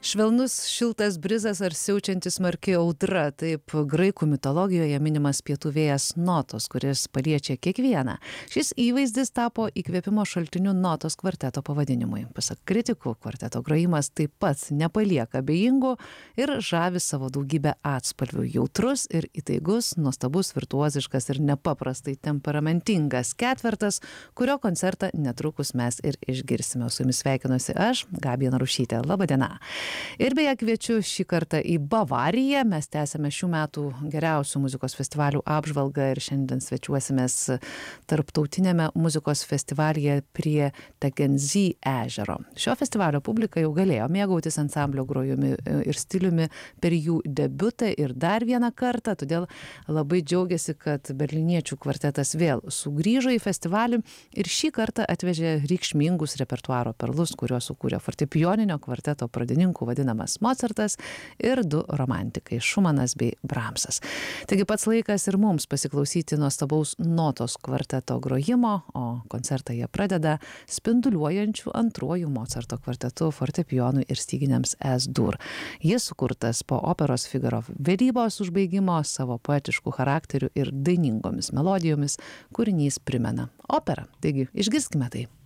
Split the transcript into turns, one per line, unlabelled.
Švelnus šiltas brizas ar siaučianti smarki audra, taip graikų mitologijoje minimas pietų vėjas Notos, kuris paliečia kiekvieną. Šis įvaizdis tapo įkvėpimo šaltiniu Notos kvarteto pavadinimui. Pasak kritikų, kvarteto grojimas taip pat nepalieka abejingų ir žavi savo daugybę atspalvių. Jautrus ir įtaigus, nuostabus, virtuoziškas ir nepaprastai temperamentingas ketvertas, kurio koncertą netrukus mes ir išgirsime. Su jumis sveikinuosi aš, Gabija Narušytė. Labą dieną. Ir beje kviečiu šį kartą į Bavariją. Mes tęsime šių metų geriausių muzikos festivalių apžvalgą ir šiandien svečiuosimės tarptautinėme muzikos festivalyje prie Tegernsee ežero. Šio festivalio publika jau galėjo mėgautis ansamblio grojumi ir stiliumi per jų debiutą ir dar vieną kartą, todėl labai džiaugiasi, kad berlyniečių kvartetas vėl sugrįžo į festivalį ir šį kartą atvežė reikšmingus repertuaro perlus, kuriuos sukūrė fortepijoninio kvarteto pradininkų vadinamas Mocartas ir du romantikai Šumanas bei Bramsas. Taigi pats laikas ir mums pasiklausyti nuostabaus Notos kvarteto grojimo, o koncertą jie pradeda spinduliuojančių antruoju Mocarto kvartetu fortepijonui ir styginiams Es-dur. Jis sukurtas po operos Figaro vedybos užbaigimo savo poetiškų charakterių ir dainingomis melodijomis kūrinys primena operą. Taigi išgirskime tai.